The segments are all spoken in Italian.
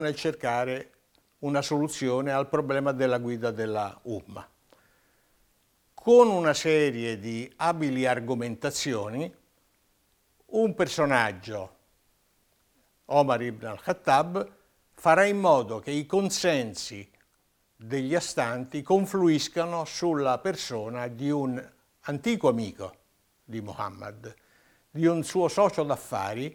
nel cercare una soluzione al problema della guida della Umma. Con una serie di abili argomentazioni, un personaggio, Omar ibn al-Khattab, farà in modo che i consensi degli astanti confluiscano sulla persona di un antico amico di Muhammad, di un suo socio d'affari,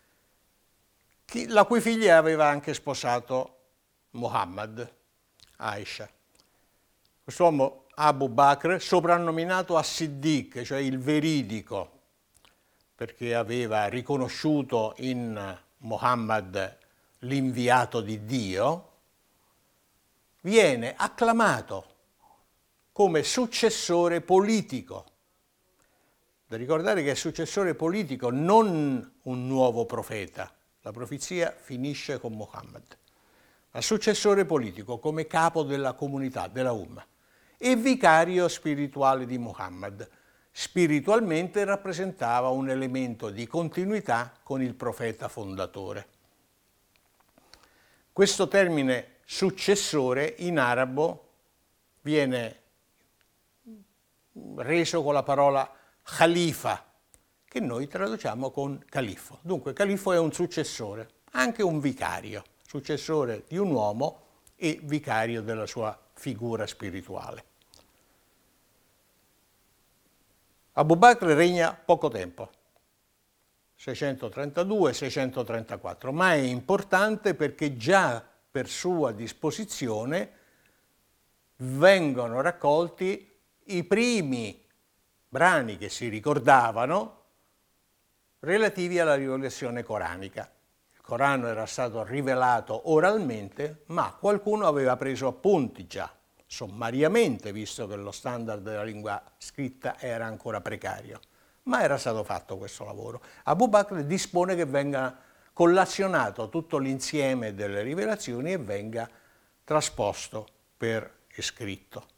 la cui figlia aveva anche sposato Muhammad, Aisha. Quest'uomo, Abu Bakr, soprannominato As-Siddiq, cioè il veridico, perché aveva riconosciuto in Muhammad l'inviato di Dio, viene acclamato come successore politico. Da ricordare che è successore politico, non un nuovo profeta. La profezia finisce con Muhammad. Ma successore politico come capo della comunità, della Umma, e vicario spirituale di Muhammad. Spiritualmente rappresentava un elemento di continuità con il profeta fondatore. Questo termine successore in arabo viene reso con la parola khalifa, che noi traduciamo con califfo. Dunque califfo è un successore, anche un vicario, successore di un uomo e vicario della sua figura spirituale. Abu Bakr regna poco tempo, 632-634, ma è importante perché già per sua disposizione vengono raccolti i primi brani che si ricordavano relativi alla rivelazione coranica. Il Corano era stato rivelato oralmente, ma qualcuno aveva preso appunti già, sommariamente, visto che lo standard della lingua scritta era ancora precario. Ma era stato fatto questo lavoro. Abu Bakr dispone che venga collazionato tutto l'insieme delle rivelazioni e venga trasposto per iscritto.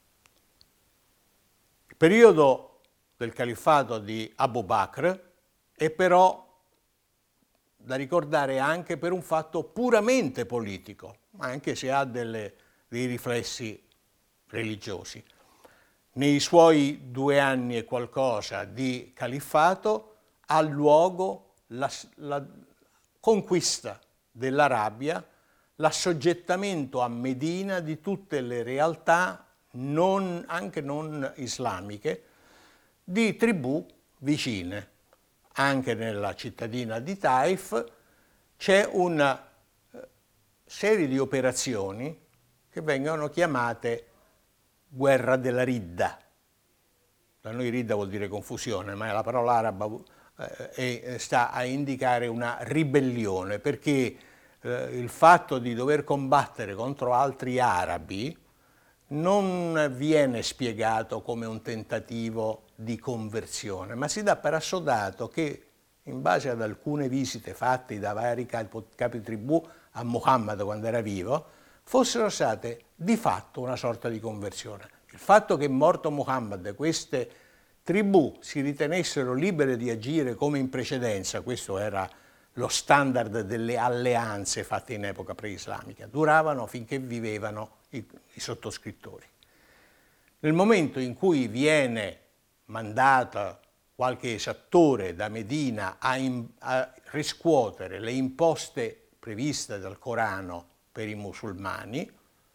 Il periodo del califfato di Abu Bakr è però da ricordare anche per un fatto puramente politico, anche se ha dei riflessi religiosi. Nei suoi 2 anni e qualcosa di califfato ha luogo la conquista dell'Arabia, l'assoggettamento a Medina di tutte le realtà anche non islamiche di tribù vicine. Anche nella cittadina di Taif c'è una serie di operazioni che vengono chiamate guerra della Ridda. Da noi Ridda vuol dire confusione, ma la parola araba sta a indicare una ribellione, perché il fatto di dover combattere contro altri arabi non viene spiegato come un tentativo di conversione, ma si dà per assodato che, in base ad alcune visite fatte da vari capi tribù a Muhammad quando era vivo, fossero state di fatto una sorta di conversione. Il fatto che morto Muhammad queste tribù si ritenessero libere di agire come in precedenza, questo era lo standard delle alleanze fatte in epoca preislamica, duravano finché vivevano i sottoscrittori. Nel momento in cui viene mandata qualche esattore da Medina a riscuotere le imposte previste dal Corano per i musulmani,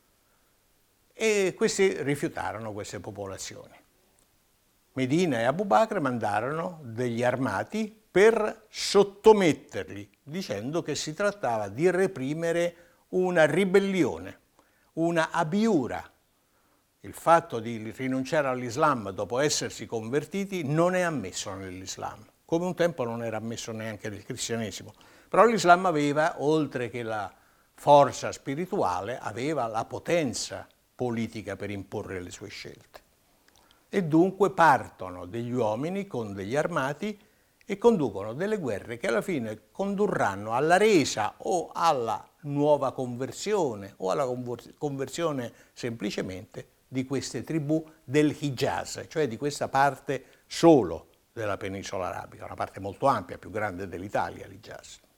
e questi rifiutarono queste popolazioni. Medina e Abu Bakr mandarono degli armati per sottometterli, dicendo che si trattava di reprimere una ribellione, una abiura. Il fatto di rinunciare all'Islam dopo essersi convertiti non è ammesso nell'Islam, come un tempo non era ammesso neanche nel cristianesimo. Però l'Islam aveva, oltre che la forza spirituale, aveva la potenza politica per imporre le sue scelte. E dunque partono degli uomini con degli armati e conducono delle guerre che alla fine condurranno alla resa o alla nuova conversione o alla conversione semplicemente di queste tribù del Hijaz, cioè di questa parte solo della penisola arabica, una parte molto ampia, più grande dell'Italia, l'Hijaz.